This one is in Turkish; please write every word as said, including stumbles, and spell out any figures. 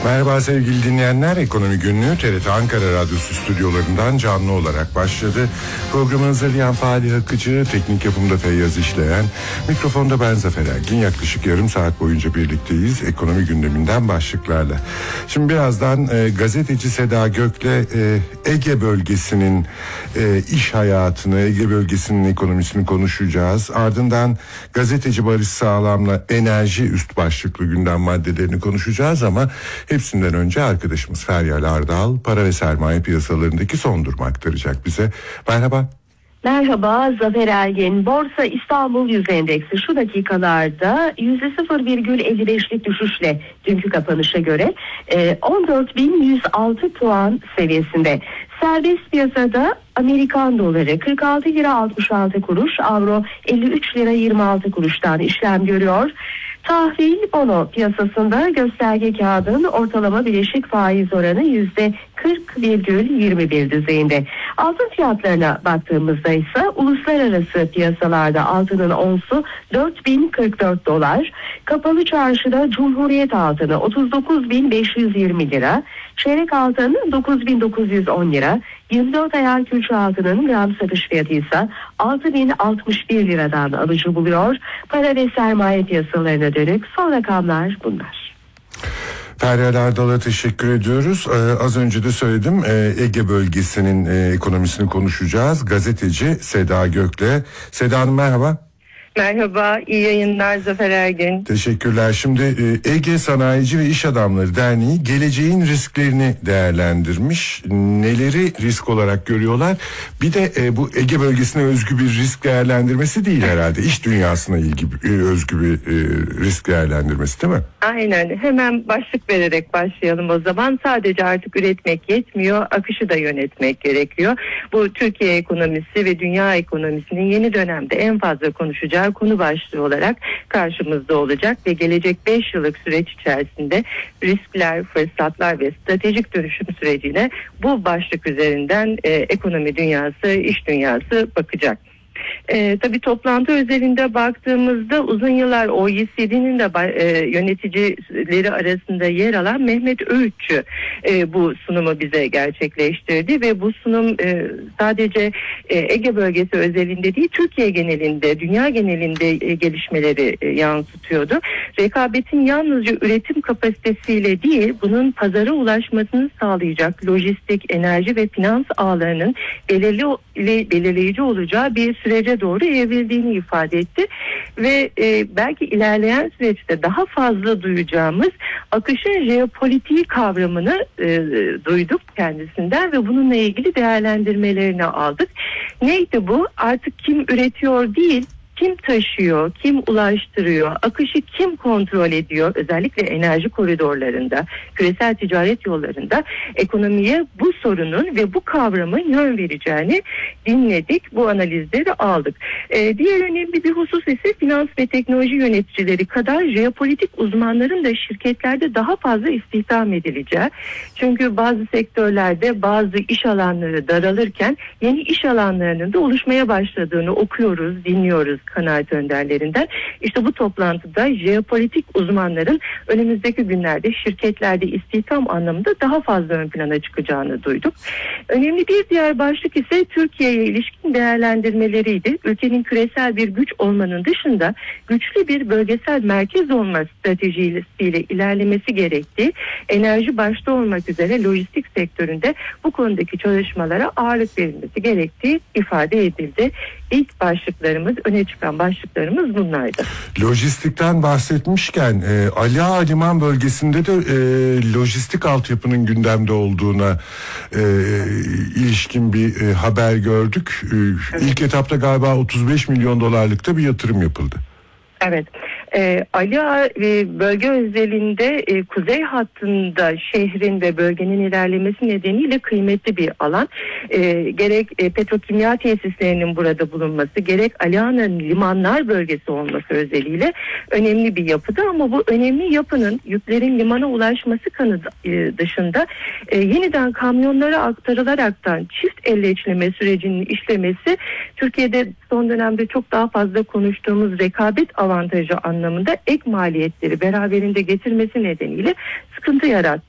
Merhaba sevgili dinleyenler, Ekonomi Günlüğü T R T Ankara Radyosu stüdyolarından canlı olarak başladı. Programı hazırlayan Fahri Akıcı, teknik yapımda Feyyaz İşleyen, mikrofonda ben Zafer Ergin. Yaklaşık yarım saat boyunca birlikteyiz ekonomi gündeminden başlıklarla. Şimdi birazdan e, gazeteci Seda Gök'le e, Ege bölgesinin e, iş hayatını, Ege bölgesinin ekonomisini konuşacağız. Ardından gazeteci Barış Sağlam'la enerji üst başlıklı gündem maddelerini konuşacağız ama hepsinden önce arkadaşımız Feryal Ardal para ve sermaye piyasalarındaki son durumu aktaracak bize. Merhaba. Merhaba Zafer Ergin. Borsa İstanbul Yüz Endeksi şu dakikalarda yüzde sıfır virgül elli beşlik düşüşle dünkü kapanışa göre on dört bin yüz altı puan seviyesinde. Serbest piyasada Amerikan doları kırk altı lira altmış altı kuruş, avro elli üç lira yirmi altı kuruştan işlem görüyor. Tahvil bono piyasasında gösterge kağıdının ortalama bileşik faiz oranı yüzde kırk virgül yirmi bir düzeyinde. Altın fiyatlarına baktığımızda ise uluslararası piyasalarda altının onsu dört bin kırk dört dolar, kapalı çarşıda Cumhuriyet altını otuz dokuz bin beş yüz yirmi lira, çeyrek altını dokuz bin dokuz yüz on lira, yirmi dört ayar külçe altının gram satış fiyatı ise altı bin altmış bir liradan alıcı buluyor. Para ve sermaye piyasalarına dönük son rakamlar bunlar. Feryal Ardal'a teşekkür ediyoruz. Ee, az önce de söyledim, ee, Ege bölgesinin e, ekonomisini konuşacağız. Gazeteci Seda Gök'le. Seda Hanım merhaba. Merhaba, iyi yayınlar Zafer Ergin. Teşekkürler. Şimdi e, Ege Sanayici ve İş Adamları Derneği geleceğin risklerini değerlendirmiş. Neleri risk olarak görüyorlar? Bir de e, bu Ege bölgesine özgü bir risk değerlendirmesi değil herhalde. İş dünyasına ilgi e, özgü bir e, risk değerlendirmesi değil mi? Aynen. Hemen başlık vererek başlayalım o zaman. Sadece artık üretmek yetmiyor, akışı da yönetmek gerekiyor. Bu Türkiye ekonomisi ve dünya ekonomisinin yeni dönemde en fazla konuşacağı konu başlığı olarak karşımızda olacak ve gelecek beş yıllık süreç içerisinde riskler, fırsatlar ve stratejik dönüşüm sürecine bu başlık üzerinden e, ekonomi dünyası, iş dünyası bakacak. Ee, tabii toplantı özelinde baktığımızda uzun yıllar O E C D'nin de e, yöneticileri arasında yer alan Mehmet Öğütçü e, bu sunumu bize gerçekleştirdi ve bu sunum e, sadece e, Ege bölgesi özelinde değil, Türkiye genelinde, dünya genelinde e, gelişmeleri e, yansıtıyordu. Rekabetin yalnızca üretim kapasitesiyle değil, bunun pazara ulaşmasını sağlayacak lojistik, enerji ve finans ağlarının belirli, belirleyici olacağı bir sürece doğru evrildiğini ifade etti ve e, belki ilerleyen süreçte daha fazla duyacağımız akışın jeopolitiği kavramını e, duyduk kendisinden ve bununla ilgili değerlendirmelerini aldık. Neydi bu? Artık kim üretiyor değil, kim taşıyor, kim ulaştırıyor, akışı kim kontrol ediyor, özellikle enerji koridorlarında, küresel ticaret yollarında ekonomiye bu sorunun ve bu kavramın yön vereceğini dinledik, bu analizleri aldık. Ee, diğer önemli bir husus ise finans ve teknoloji yöneticileri kadar jeopolitik uzmanların da şirketlerde daha fazla istihdam edileceği. Çünkü bazı sektörlerde bazı iş alanları daralırken yeni iş alanlarının da oluşmaya başladığını okuyoruz, dinliyoruz kanaat önderlerinden. İşte bu toplantıda jeopolitik uzmanların önümüzdeki günlerde şirketlerde istihdam anlamında daha fazla ön plana çıkacağını duyduk. Önemli bir diğer başlık ise Türkiye'ye ilişkin değerlendirmeleriydi. Ülkenin küresel bir güç olmanın dışında güçlü bir bölgesel merkez olma stratejisiyle ilerlemesi gerektiği, enerji başta olmak üzere lojistik sektöründe bu konudaki çalışmalara ağırlık verilmesi gerektiği ifade edildi. İlk başlıklarımız, öne çıkan başlıklarımız bunlardı. Lojistikten bahsetmişken e, Ali Ağa Liman bölgesinde de e, lojistik altyapının gündemde olduğuna e, ilişkin bir e, haber gördük. E, evet. İlk etapta galiba otuz beş milyon dolarlıkta bir yatırım yapıldı. Evet. Ee, Ali Ağa e, bölge özelinde e, kuzey hattında şehrin ve bölgenin ilerlemesi nedeniyle kıymetli bir alan. E, gerek e, petrokimya tesislerinin burada bulunması, gerek Ali Ağa'nın limanlar bölgesi olması özelliğiyle önemli bir yapıda, ama bu önemli yapının yüklerin limana ulaşması kanı e, dışında e, yeniden kamyonlara aktarılaraktan çift elleçleme sürecinin işlemesi Türkiye'de son dönemde çok daha fazla konuştuğumuz rekabet avantajı anlamında ek maliyetleri beraberinde getirmesi nedeniyle sıkıntı yarattı.